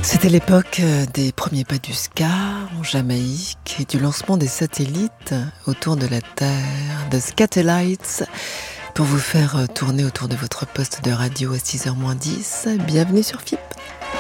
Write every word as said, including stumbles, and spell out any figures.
C'était l'époque des premiers pas du ska en Jamaïque et du lancement des satellites autour de la Terre, de Scatelites, pour vous faire tourner autour de votre poste de radio à six heures moins dix. Bienvenue sur F I P.